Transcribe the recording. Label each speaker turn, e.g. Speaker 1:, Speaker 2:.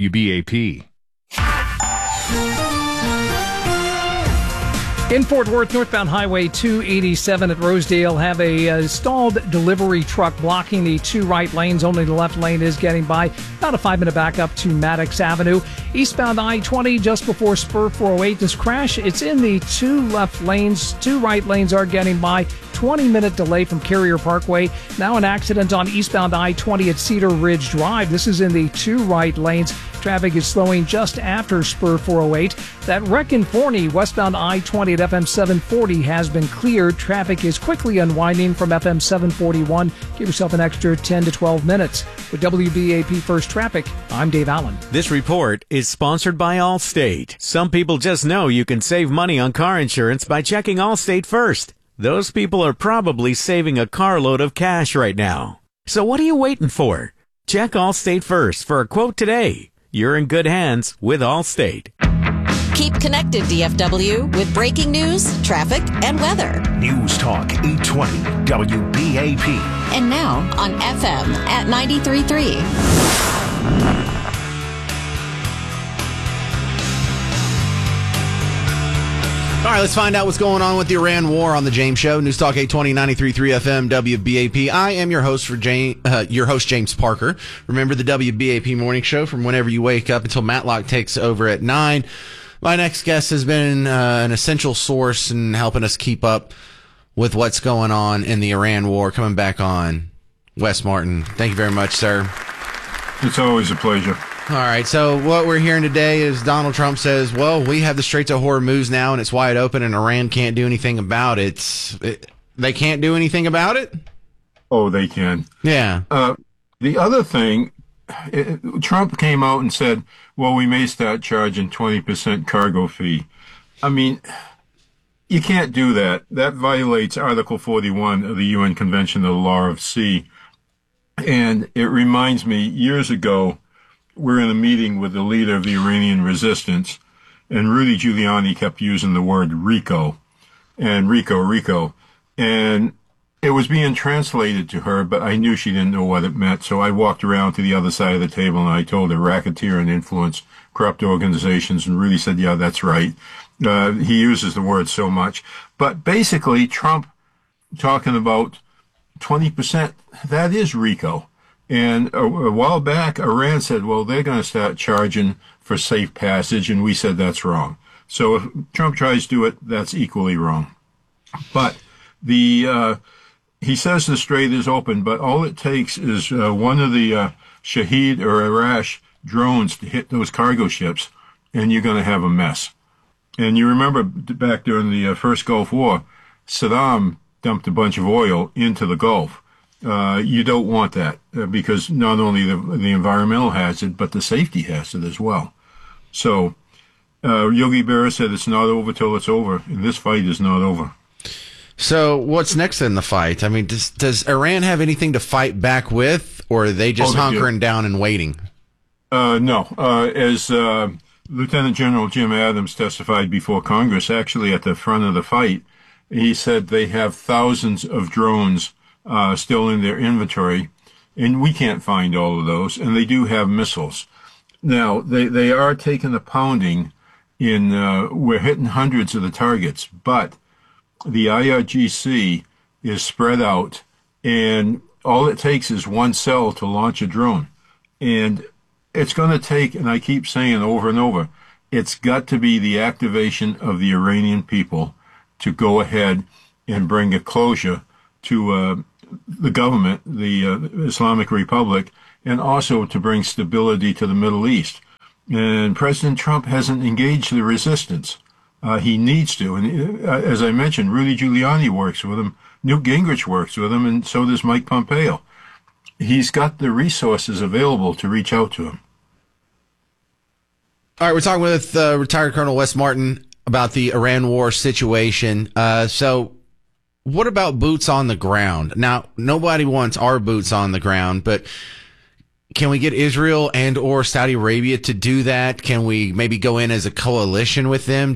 Speaker 1: WBAP.
Speaker 2: In Fort Worth, northbound Highway 287 at Rosedale have a stalled delivery truck blocking the two right lanes. Only the left lane is getting by. About a 5-minute backup to Maddox Avenue. Eastbound I-20 just before Spur 408. This crash, it's in the two left lanes. Two right lanes are getting by. 20-minute delay from Carrier Parkway. Now an accident on eastbound I-20 at Cedar Ridge Drive. This is in the two right lanes. Traffic is slowing just after Spur 408. That wreck in Forney, westbound I-20 at FM 740 has been cleared. Traffic is quickly unwinding from FM 741. Give yourself an extra 10 to 12 minutes. With WBAP First Traffic, I'm Dave Allen.
Speaker 3: This report is sponsored by Allstate. Some people just know you can save money on car insurance by checking Allstate first. Those people are probably saving a carload of cash right now. So what are you waiting for? Check Allstate first for a quote today. You're in good hands with Allstate.
Speaker 4: Keep connected, DFW, with breaking news, traffic, and weather.
Speaker 5: News Talk 820 WBAP.
Speaker 4: And now on FM at 93.3.
Speaker 6: All right, let's find out what's going on with the Iran war on the James Show. News Talk 820 93.3 FM WBAP. I am your host James Parker. Remember the WBAP morning show from whenever you wake up until Matlock takes over at 9. My next guest has been an essential source in helping us keep up with what's going on in the Iran war. Coming back on, Wes Martin. Thank you very much, sir.
Speaker 7: It's always a pleasure.
Speaker 6: All right, so what we're hearing today is Donald Trump says, well, we have the Straits of Hormuz now, and it's wide open, and Iran can't do anything about it. They can't do anything about it?
Speaker 7: Oh, they can.
Speaker 6: Yeah.
Speaker 7: The other thing, Trump came out and said, well, we may start charging 20% cargo fee. I mean, you can't do that. That violates Article 41 of the UN Convention on the Law of Sea. And it reminds me, years ago, we're in a meeting with the leader of the Iranian resistance, and Rudy Giuliani kept using the word RICO, and RICO. And it was being translated to her, but I knew she didn't know what it meant, so I walked around to the other side of the table and I told her racketeer and influence corrupt organizations, and Rudy said, yeah, that's right. He uses the word so much. But basically, Trump talking about 20%, that is RICO. And a while back, Iran said, well, they're going to start charging for safe passage, and we said that's wrong. So if Trump tries to do it, that's equally wrong. But he says the strait is open, but all it takes is one of the Shahed or Arash drones to hit those cargo ships, and you're going to have a mess. And you remember back during the first Gulf War, Saddam dumped a bunch of oil into the Gulf. You don't want that because not only the environmental hazard, but the safety hazard as well. So Yogi Berra said it's not over till it's over, and this fight is not over.
Speaker 6: So what's next in the fight? I mean, does Iran have anything to fight back with, or are they just hunkering down and waiting?
Speaker 7: No. As Lieutenant General Jim Adams testified before Congress, actually at the front of the fight, he said they have thousands of drones still in their inventory, and we can't find all of those, and they do have missiles. Now, they are taking a pounding we're hitting hundreds of the targets, but the IRGC is spread out, and all it takes is one cell to launch a drone. And it's going to take, and I keep saying over and over, it's got to be the activation of the Iranian people to go ahead and bring a closure to the government, the Islamic Republic, and also to bring stability to the Middle East. And President Trump hasn't engaged the resistance. He needs to. And as I mentioned, Rudy Giuliani works with him, Newt Gingrich works with him, and so does Mike Pompeo. He's got the resources available to reach out to him.
Speaker 6: All right, we're talking with retired Colonel Wes Martin about the Iran war situation. So what about boots on the ground? Now, nobody wants our boots on the ground, but can we get Israel and or Saudi Arabia to do that? Can we maybe go in as a coalition with them?